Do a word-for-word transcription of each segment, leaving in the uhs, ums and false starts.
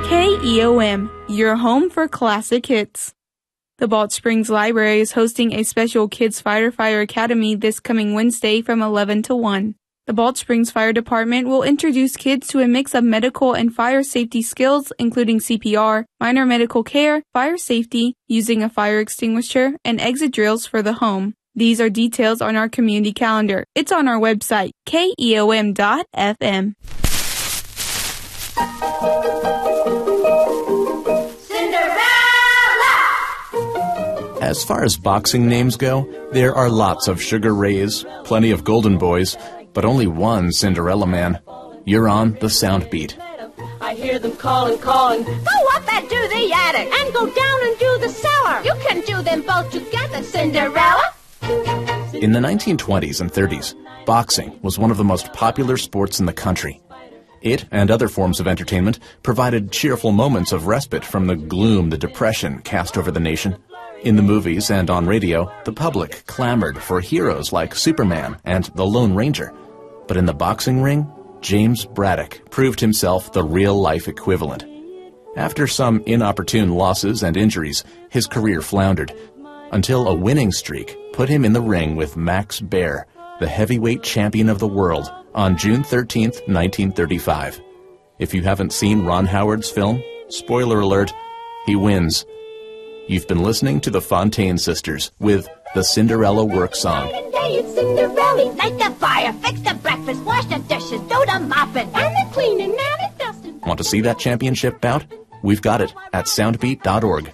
K E O M, your home for classic hits. The Balch Springs Library is hosting a special Kids Fighter Fire Academy this coming Wednesday from eleven to one. The Balch Springs Fire Department will introduce kids to a mix of medical and fire safety skills, including C P R, minor medical care, fire safety, using a fire extinguisher, and exit drills for the home. These are details on our community calendar. It's on our website, K E O M dot F M. As far as boxing names go, there are lots of Sugar Rays, plenty of Golden Boys, but only one Cinderella Man. You're on the Sound Beat. I hear them calling, calling. Go up and do the attic, and go down and do the cellar. You can do them both together, Cinderella. In the nineteen twenties and thirties, boxing was one of the most popular sports in the country. It and other forms of entertainment provided cheerful moments of respite from the gloom the Depression cast over the nation. In the movies and on radio, the public clamored for heroes like Superman and the Lone Ranger. But in the boxing ring, James Braddock proved himself the real-life equivalent. After some inopportune losses and injuries, his career floundered, until a winning streak put him in the ring with Max Baer, the heavyweight champion of the world, on June thirteenth, nineteen thirty-five. If you haven't seen Ron Howard's film, spoiler alert, he wins. You've been listening to the Fontaine Sisters with the Cinderella Work Song. Cinderella, light the fire, fix the breakfast, wash the dishes, do the mopping, and the cleaning, now the dusting. Want to see that championship bout? We've got it at soundbeat dot org.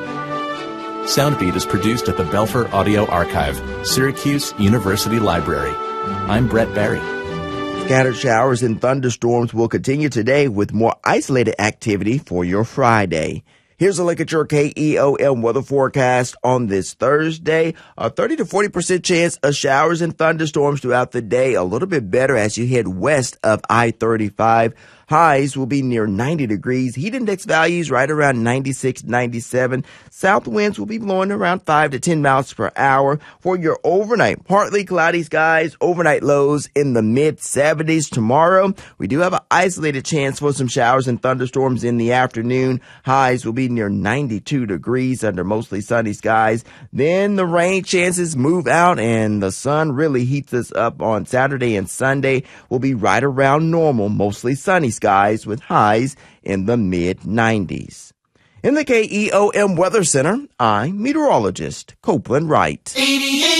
Soundbeat is produced at the Belfer Audio Archive, Syracuse University Library. I'm Brett Barry. Scattered showers and thunderstorms will continue today with more isolated activity for your Friday. Here's a look at your K E O M weather forecast on this Thursday. A thirty to forty percent chance of showers and thunderstorms throughout the day. A little bit better as you head west of I thirty-five. Highs will be near ninety degrees. Heat index values right around ninety-six, ninety-seven. South winds will be blowing around five to ten miles per hour. For your overnight, partly cloudy skies, overnight lows in the mid seventies. Tomorrow, we do have an isolated chance for some showers and thunderstorms in the afternoon. Highs will be near ninety-two degrees under mostly sunny skies. Then the rain chances move out and the sun really heats us up on Saturday and Sunday. Will be right around normal, mostly sunny skies with highs in the mid nineties. In the K E O M Weather Center, I'm meteorologist Copeland Wright.